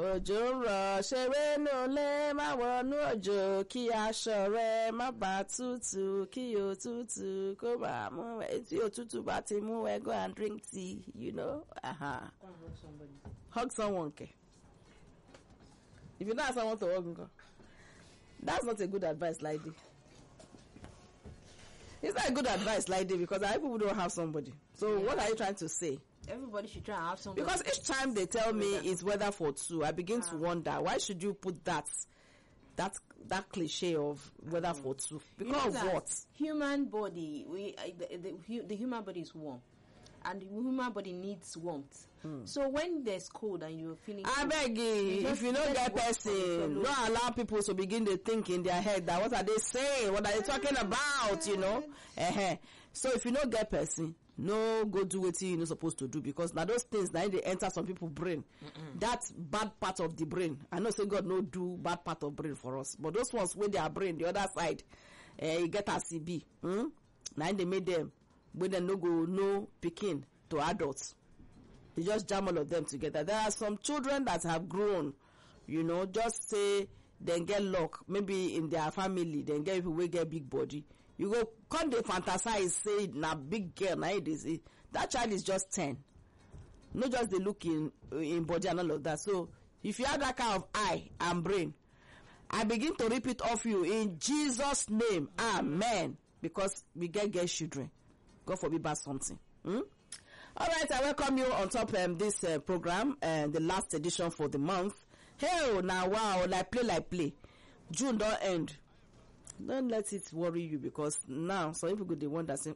òjò ń rọ̀ ṣeré nulẹ̀ má wọnú òjò kí aṣọ rẹ má bà tútù kí òtútù kó má mú tí òtútù bá ti mú ẹ go and drink tea, you know. Hug someone, okay. If you don't have someone to hug, that's not a good advice, lady. It's not a good advice, lady, because I people don't have somebody. So what are you trying to say? Everybody should try and have somebody. Because each time they tell me it's weather for two, I begin to wonder, why should you put that cliche of weather for two? Because of what? Human body, the human body is warm. And the human body needs warmth. So when there's cold and you're feeling I beg you, if you don't get person, don't allow people to begin to think in their head that what are they saying, what are they talking about, you know. So if you don't get person, no go do what you're not supposed to do, because now those things now they enter some people's brain. That bad part of the brain. I know say God no do bad part of brain for us, but those ones with their brain, the other side, you get a CB. Now they made them when they no go no picking to adults. They just jam all of them together. There are some children that have grown, you know, just say they get luck, maybe in their family, then get people will get big body. You go come they fantasize, say na big girl, na it is. That child is just 10. Not just they look in body and all of that. So if you have that kind of eye and brain, I begin to repeat off you in Jesus' name, amen. Because we get children. God forbid bad something. All right, I welcome you on top this program, the last edition for the month. Hey, now wow, like play. June don't end. Don't let it worry you, because now some people they wonder say,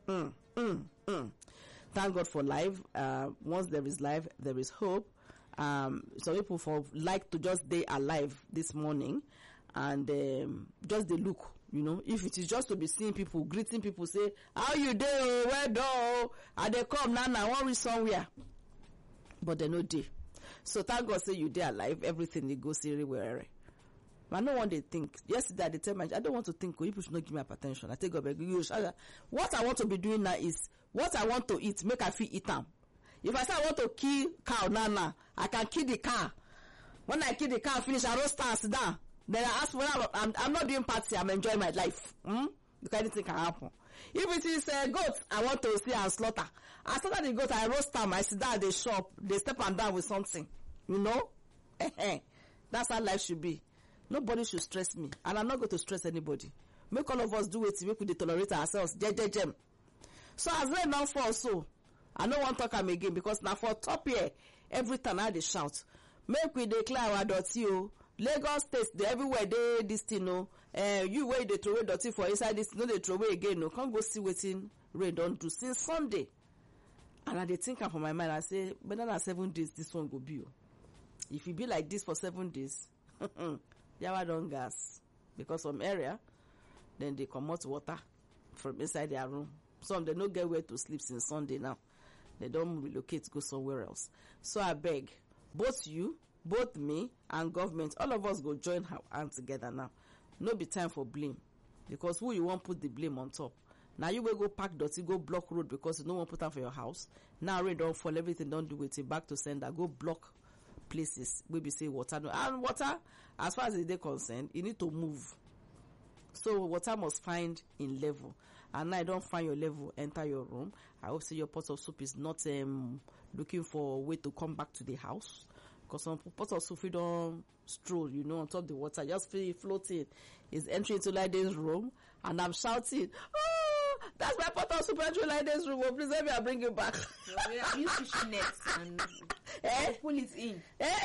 Thank God for life. Once there is life, there is hope. Some people like to just stay alive this morning, and just they look. You know, if it is just to be seeing people, greeting people, say, how you do? Where do? And they come now, I want somewhere. But they no day. So thank God say you there alive, everything they go see everywhere. But no one they think. Yesterday they tell me, I don't want to think, people should not give me hypertension. I take God back. What I want to be doing now is, what I want to eat, make I feel eat them. If I say I want to kill cow now, I can kill the cow. When I kill the cow, finish, I roast and sit down. Then I ask whether I'm not doing party, I'm enjoying my life. Because anything can happen. If it is a goat, I want to see and slaughter. I slaughter the goat, I roast them, I sit down at the shop, they step and down with something. You know? That's how life should be. Nobody should stress me. And I'm not going to stress anybody. Make all of us do it, make we tolerate ourselves. Jem. So as rain don't fall, so I don't want to talk am again, because now for top here, every time I they shout. Make we declare our dirty. Lagos State, everywhere they this thing, no. You where they throw away dirty for inside this, no, they throw away again, no. Can't go see wetin rain don't do since Sunday. And I dey think for my mind, I say, better than 7 days, this one go be. If it be like this for 7 days, yawa don gas. Because some area, then they come out water from inside their room. Some they no get where to sleep since Sunday now. They don't relocate, go somewhere else. So I beg, both you, both me and government, all of us go join hands together now. No be time for blame, because who you want put the blame on top? Now you will go pack dirty, go block road because you no one put them for your house. Now rain don't fall, everything don't do it. Back to sender, go block places where we say water. And water, as far as they concerned, you need to move. So water must find in level. And now I don't find your level, enter your room. I hope say your pot of soup is not looking for a way to come back to the house. Because some pot of soup don't stroll, you know, on top of the water, just feel floating. It's entering into Laide's room, and I'm shouting, oh, that's my pot of soup entering Laide's room. Oh, please let me bring you back. Use fishing nets and pull it in.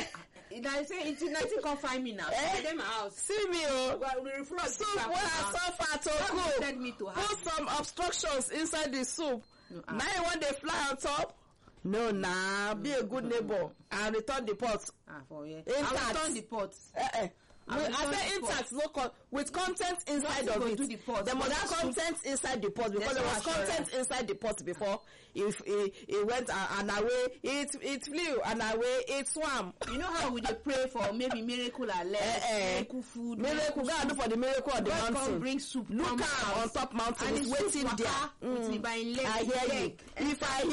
I say it's nothing can find me now. Them house. See me, oh. Soup when I suffer to cook. Put some obstructions inside the soup. Now you want they fly on top? No, be a good neighbor and return the pot. For you. I'll return the pot. I say intact, no with content inside of it. There must have content inside the pot, because there was content inside the pot before. If it went and away, it flew and away, it swam. You know how we dey pray for maybe miracle and miracle food. Miracle, God do for the miracle on the mountain. God bring soup. Look on top mountain, and it's waiting there. I hear you. If I hear,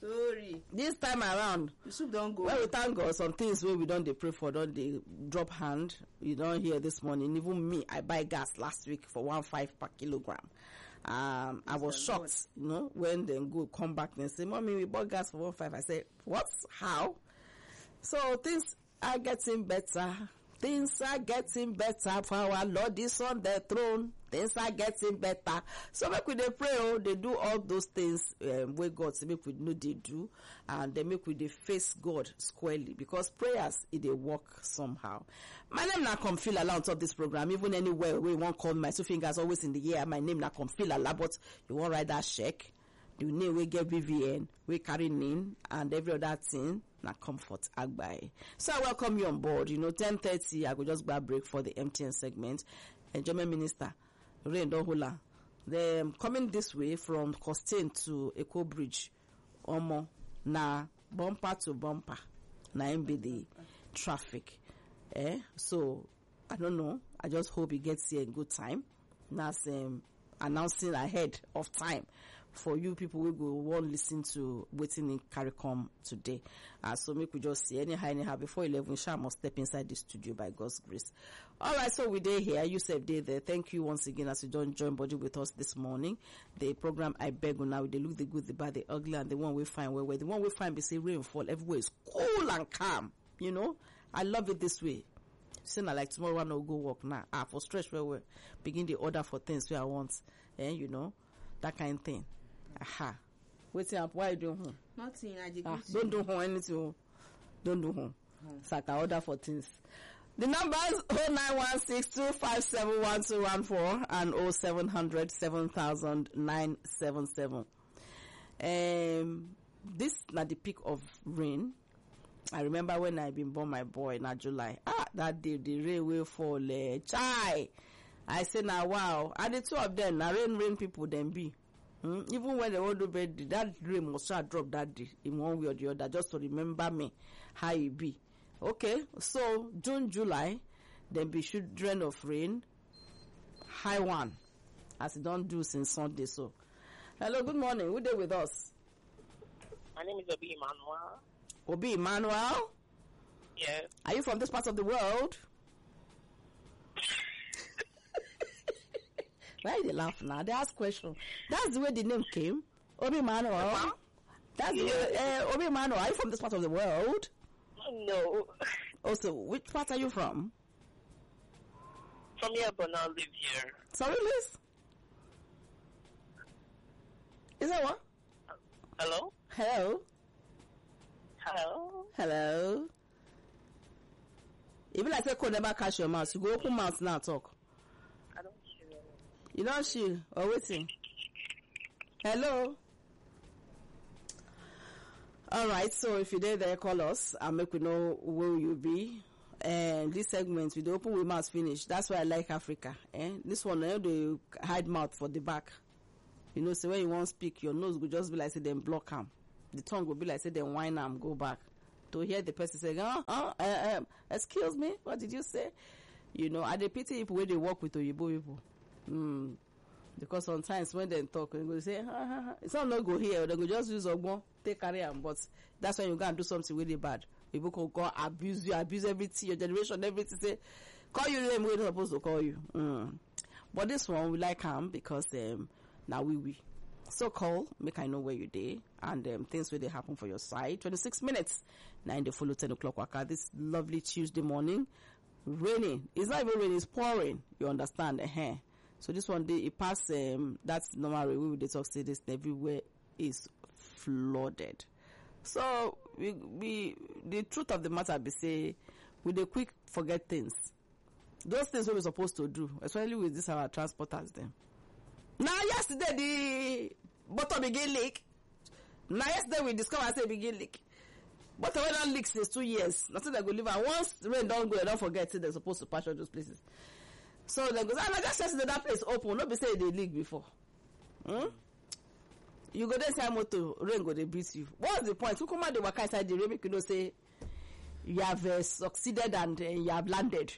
Sorry. This time around, The soup don't go. well, we thank God, some things wey we don dey pray for don dey drop hand. You don hear this morning. Even me, I buy gas last week for 1.5 per kilogram. I was shocked, you know, when they go come back and say, "Mommy, we bought gas for 1.5." I said, "What? How?" So things are getting better. Things are getting better for our Lord is on the throne. Things are getting better. So make we dey pray, oh, they do all those things wey God say make we know they do, and they make we dey face God squarely, because prayers dey work somehow. My name na Comfilala on top this program. Even anywhere we want call my 2 fingers always in the air. My name na Comfilala, but you want write that check. The name we get BVN, we carry name and every other thing. Na Comfort Agbaye. So I welcome you on board. You know, 10:30, I go just grab break for the MTN segment. Enjoyment Minister, Rain Dohola. They're coming this way from Costain to Eco Bridge. Omo, na bumper to bumper. Na be the traffic. So, I don't know. I just hope he gets here in good time. That's announcing ahead of time for you people we go won't listen to waiting in CARICOM today. So make we just see anyhow before 11 I must step inside the studio by God's grace. All right, so we day here. You said day there. Thank you once again as you don't join body with us this morning. The program I beg you now. They look the good, the bad, the ugly, and the one we find where the one we find be say rainfall everywhere is cool and calm. You know, I love it this way. Saying like tomorrow I no go work now. For stretch where begin the order for things where I want, you know, that kind of thing. Aha. Waiting up. Why you doing? Nothing. Don't do anything. Don't do home. So I can order for things. The numbers 0916257114 and 0700-7000-977. This na the peak of rain. I remember when I been born my boy in July. That day the rain will fall. Chai. I say now wow. And the two of them, na rain people then be. Even when they want to bed, that rain must have dropped that day in one way or the other, just to remember me how it be. Okay, so June, July, then be children of rain, high one, as it don't do since Sunday. So, hello, good morning. Who there with us? My name is Obi Emmanuel. Obi Emmanuel? Yes. Are you from this part of the world? Why they laugh now? They ask question. That's the way the name came. Obi Emmanuel. That's the way. Obi Emmanuel, are you from this part of the world? No. Also, which part are you from? From here, but now live here. Sorry, Liz? Is that what? Hello? Hello? Hello? Hello? Even like say could never catch your mouth. You go open mouth now talk. I don't hear you. You don't she or waiting? Hello? All right, so if you're there, call us and make we know where you be. And this segment with the open with mouth finish. That's why I like Africa. This one, they hide mouth for the back. You know, so when you want to speak, your nose will just be like say them block them. The tongue will be like say them whine them, go back. To hear the person say, excuse me, what did you say? You know, I pity people when they work with Oyibo people. Because sometimes when they talk, they go say, some not go here, they go just use Ogbon, take career, but that's when you go and do something really bad. People can go abuse you, abuse everything, your generation, everything, say, call you name we're not supposed to call you. But this one, we like him because now we. So call, make I know where you day, and things will they happen for your side. 26 minutes, now in the follow 10 o'clock waka, this lovely Tuesday morning, raining. It's not even raining, it's pouring, you understand, So this one day, it passed, that's normal, we will talk, say this, everywhere is flooded. So, we the truth of the matter be say, we dey quick forget things. Those things we were supposed to do, especially with this our transporters them. Now yesterday the bottom begin leak. Now yesterday we discover say begin leak. But when that leak since 2 years, nothing they go leave. And once rain don't go, they don't forget they're supposed to patch all those places. So they go, just yesterday that place open. Not be say they leak before. You go there say motor, rain go they beat you. What's the point? Who come out the work inside the rain make you know say you have succeeded and you have landed.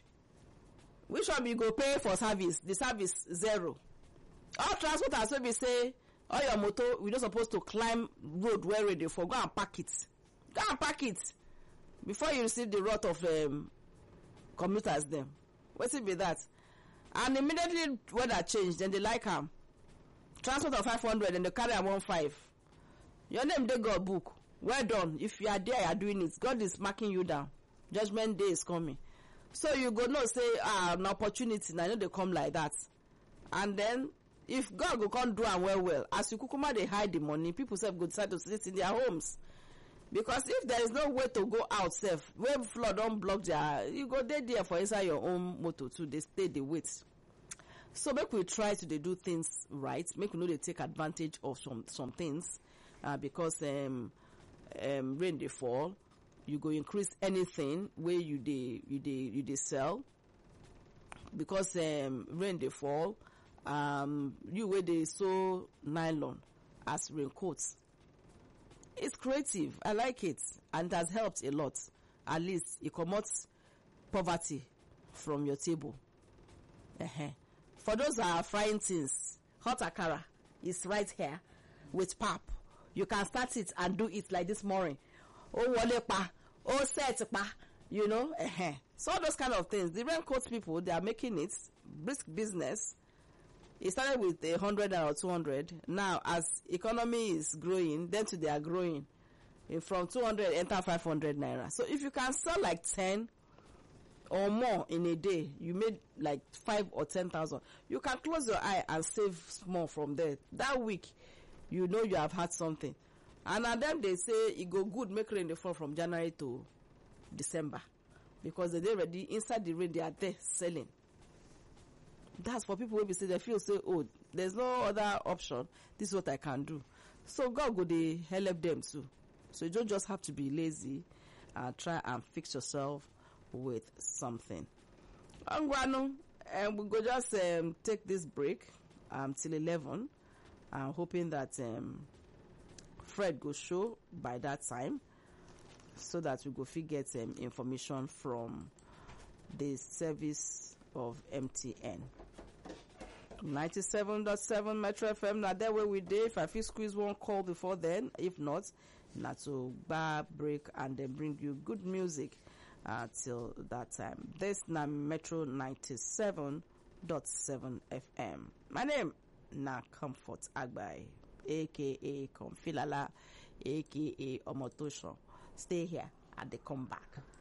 Which one you go pay for service? The service zero. All transporters will be say all your motor, we not supposed to climb road where ready for. Go and park it. Go and park it before you receive the wrath of commuters them. What's it be that? And immediately weather change, then they like them. Transport of 500 and they carry 15. Your name they got book. Well done. If you are there, you are doing it. God is marking you down. Judgment day is coming. So you go no say an opportunity. I know they come like that. And then if God go come do am well, as you kukuma they hide the money, people say go decide to sit in their homes. Because if there is no way to go out safe, where flood don't block their, you go there for inside your own motor too. They stay, they wait. So make we try to they do things right. Make we know they take advantage of some things, because rain they fall. You go increase anything where you they sell. Because rain they fall, you where they sew nylon as raincoats. It's creative. I like it, and it has helped a lot. At least it promotes poverty from your table. For those that are frying things, hot akara is right here with pap. You can start it and do it like this morning. Oh wale pa, oh set pa, you know. So all those kind of things. The raincoat people, they are making it brisk business. It started with 100 or 200. Now, as economy is growing, then they are growing. From 200 enter 500 naira. So if you can sell like 10 or more in a day, you made like 5 or 10,000. You can close your eye and save small from there. That week, you know you have had something. And at them they say it go good make rain they fall from January to December, because they ready inside the rain they are there selling. That's for people who say they feel say, oh, there's no other option. This is what I can do. So God go they help them too. So you don't just have to be lazy. Try and fix yourself with something. And we go just take this break till 11. I'm hoping that Fred go show by that time, so that we go get information from the service of MTN. 97.7 Metro FM. Now there where we did. If I feel squeeze one call before then, if not, not to bar break and then bring you good music till that time. This na Metro 97.7 FM. My name na Comfort Agbai, aka Confilala, aka Omotosho. Stay here and they come back.